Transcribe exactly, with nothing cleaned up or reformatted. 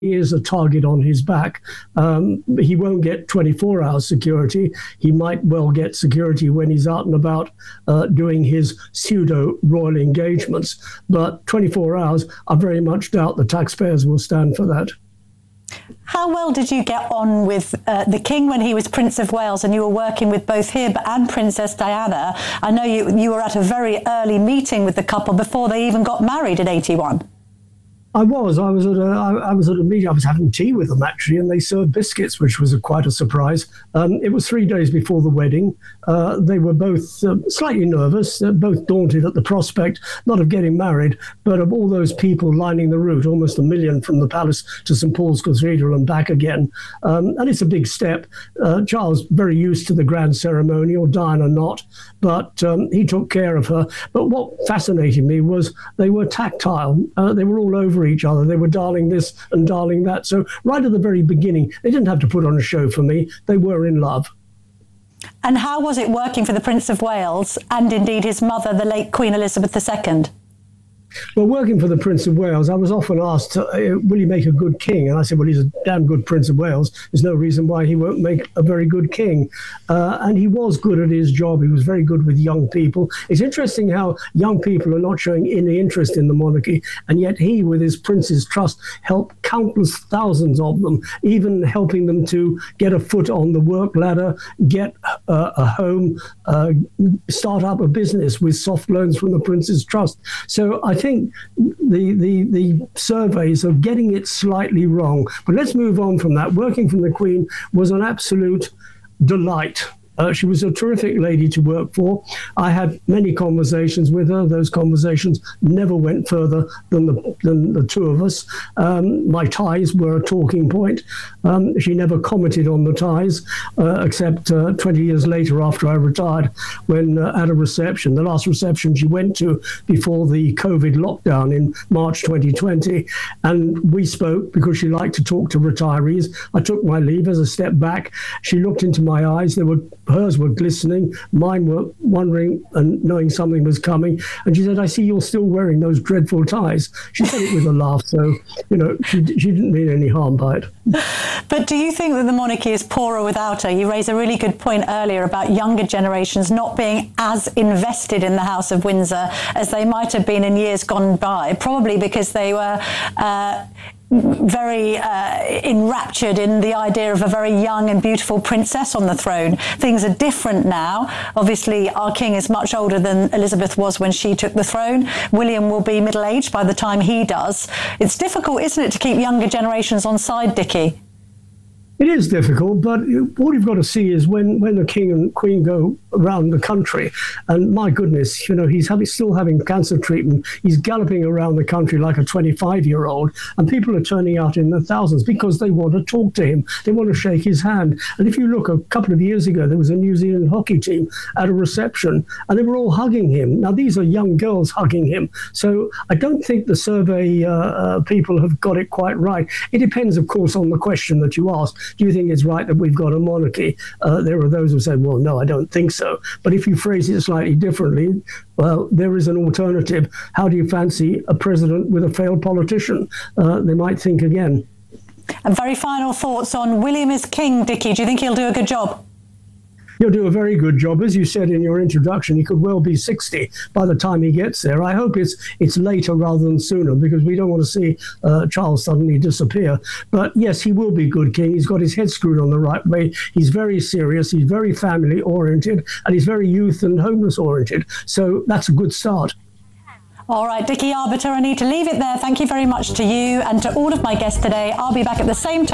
he is a target on his back. Um, he won't get twenty-four hour security. He might well get security when he's out and about uh, doing his pseudo royal engagements. But twenty-four hours, I very much doubt the taxpayers will stand for that. How well did you get on with uh, the King when he was Prince of Wales and you were working with both him and Princess Diana? I know you, you were at a very early meeting with the couple before they even got married in eighty-one. I was. I was at a. I, I was at a meeting. I was having tea with them actually, and they served biscuits, which was a, quite a surprise. Um, it was three days before the wedding. Uh, they were both uh, slightly nervous, uh, both daunted at the prospect not of getting married, but of all those people lining the route, almost a million from the palace to Saint Paul's Cathedral and back again. Um, and it's a big step. Uh, Charles very used to the grand ceremonial, Diana not, but um, he took care of her. But what fascinated me was they were tactile. Uh, they were all over each other. They were darling this and darling that. So right at the very beginning, they didn't have to put on a show for me. They were in love. And how was it working for the Prince of Wales and indeed his mother, the late Queen Elizabeth the Second? Well, working for the Prince of Wales, I was often asked, uh, will he make a good king? And I said, well, he's a damn good Prince of Wales. There's no reason why he won't make a very good king. Uh, and he was good at his job. He was very good with young people. It's interesting how young people are not showing any interest in the monarchy. And yet he, with his Prince's Trust, helped countless thousands of them, even helping them to get a foot on the work ladder, get uh, a home, uh, start up a business with soft loans from the Prince's Trust. So I I think the, the the surveys are getting it slightly wrong. But let's move on from that. Working from the Queen was an absolute delight. Uh, she was a terrific lady to work for. I had many conversations with her. Those conversations never went further than the, than the two of us. Um, my ties were a talking point. Um, she never commented on the ties, uh, except uh, twenty years later after I retired, when uh, at a reception, the last reception she went to before the COVID lockdown in March twenty twenty. And we spoke because she liked to talk to retirees. I took my leave. As a step back, she looked into my eyes. They were Hers were glistening, mine were wondering and knowing something was coming. And she said, I see you're still wearing those dreadful ties. She said it with a laugh, so, you know, she, she didn't mean any harm by it. But do you think that the monarchy is poorer without her? You raised a really good point earlier about younger generations not being as invested in the House of Windsor as they might have been in years gone by, probably because they were uh, very uh, enraptured in the idea of a very young and beautiful princess on the throne. Things are different now. Obviously, our king is much older than Elizabeth was when she took the throne. William will be middle-aged by the time he does. It's difficult, isn't it, to keep younger generations on side, Dickie? It is difficult, but what you've got to see is when, when the king and queen go around the country, and my goodness, you know, he's having, still having cancer treatment. He's galloping around the country like a twenty-five-year-old, and people are turning out in the thousands because they want to talk to him. They want to shake his hand. And if you look, a couple of years ago, there was a New Zealand hockey team at a reception, and they were all hugging him. Now, these are young girls hugging him. So I don't think the survey uh, uh, people have got it quite right. It depends, of course, on the question that you ask. Do you think it's right that we've got a monarchy? Uh, there are those who say, well, no, I don't think so. But if you phrase it slightly differently, well, there is an alternative. How do you fancy a president with a failed politician? Uh, they might think again. And very final thoughts on William as king, Dickie. Do you think he'll do a good job? He'll do a very good job. As you said in your introduction, he could well be sixty by the time he gets there. I hope it's it's later rather than sooner, because we don't want to see uh, Charles suddenly disappear. But yes, he will be good king. He's got his head screwed on the right way. He's very serious. He's very family oriented, and he's very youth and homeless oriented. So that's a good start. All right, Dickie Arbiter, I need to leave it there. Thank you very much to you and to all of my guests today. I'll be back at the same time.